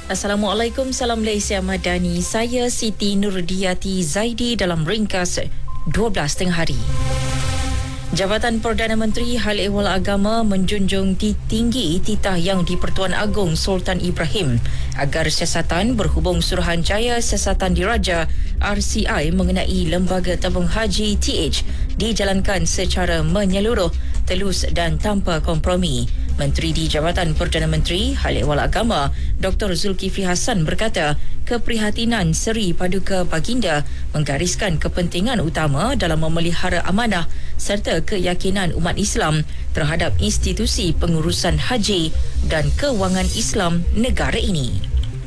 Assalamualaikum, salam Malaysia Madani. Saya Siti Nurdiati Zaidi dalam ringkas 12 tengah hari. Jabatan Perdana Menteri Hal Ehwal Agama menjunjung tinggi titah Yang di-Pertuan Agong Sultan Ibrahim agar siasatan berhubung Suruhanjaya Siasatan Diraja RCI mengenai Lembaga Tabung Haji TH dijalankan secara menyeluruh, telus dan tanpa kompromi. Menteri di Jabatan Perdana Menteri Hal Ehwal Agama Dr. Zulkifli Hassan berkata, keprihatinan Seri Paduka Baginda menggariskan kepentingan utama dalam memelihara amanah serta keyakinan umat Islam terhadap institusi pengurusan haji dan kewangan Islam negara ini.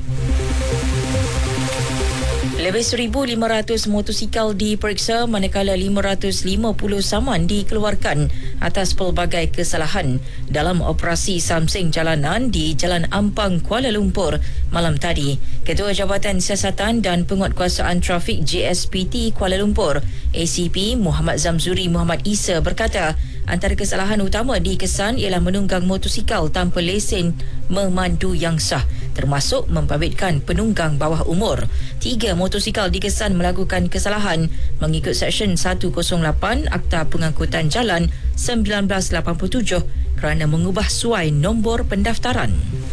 Lebih 1,500 motosikal diperiksa manakala 550 saman dikeluarkan atas pelbagai kesalahan dalam operasi samsing jalanan di Jalan Ampang, Kuala Lumpur malam tadi. Ketua Jabatan Siasatan dan Penguatkuasaan Trafik JSPT Kuala Lumpur, ACP Muhammad Zamzuri Muhammad Isa berkata, antara kesalahan utama dikesan ialah menunggang motosikal tanpa lesen memandu yang sah, termasuk membabitkan penunggang bawah umur. 3 motosikal dikesan melakukan kesalahan mengikut Seksyen 108 Akta Pengangkutan Jalan 1987 kerana mengubah suai nombor pendaftaran.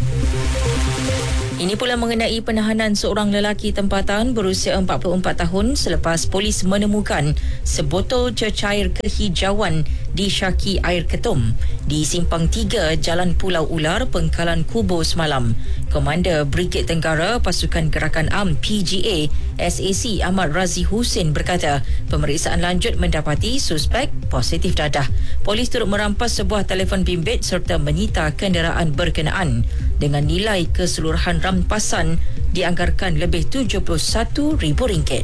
Ini pula mengenai penahanan seorang lelaki tempatan berusia 44 tahun selepas polis menemukan sebotol cecair kehijauan disyaki air ketum di Simpang 3 Jalan Pulau Ular, Pengkalan Kubu semalam. Komander Brigade Tenggara Pasukan Gerakan Am PGA SAC Ahmad Razi Hussein berkata, pemeriksaan lanjut mendapati suspek positif dadah. Polis turut merampas sebuah telefon bimbit serta menyita kenderaan berkenaan dengan nilai keseluruhan rampasan dianggarkan lebih RM71,000.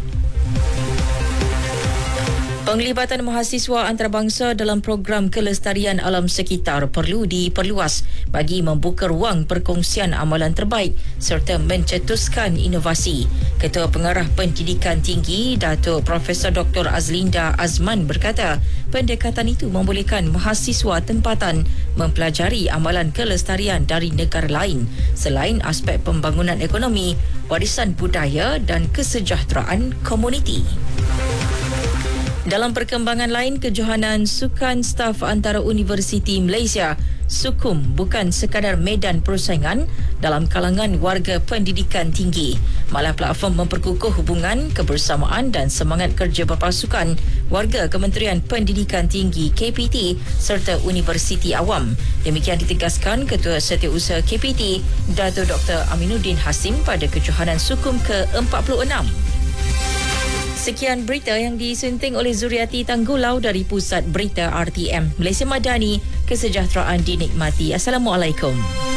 Penglibatan mahasiswa antarabangsa dalam program kelestarian alam sekitar perlu diperluas bagi membuka ruang perkongsian amalan terbaik serta mencetuskan inovasi. Ketua Pengarah Pendidikan Tinggi Datuk Profesor Dr. Azlinda Azman berkata, pendekatan itu membolehkan mahasiswa tempatan mempelajari amalan kelestarian dari negara lain selain aspek pembangunan ekonomi, warisan budaya dan kesejahteraan komuniti. Dalam perkembangan lain, kejohanan Sukan Staf Antara Universiti Malaysia SUKUM bukan sekadar medan persaingan dalam kalangan warga pendidikan tinggi, malah platform memperkukuh hubungan, kebersamaan dan semangat kerja berpasukan warga Kementerian Pendidikan Tinggi KPT serta Universiti Awam. Demikian ditegaskan Ketua Setiausaha KPT Datuk Dr. Aminuddin Hasim pada kejohanan SUKUM ke-46. Sekian berita yang disunting oleh Zuriati Tanggulau dari Pusat Berita RTM Malaysia Madani. Kesejahteraan dinikmati. Assalamualaikum.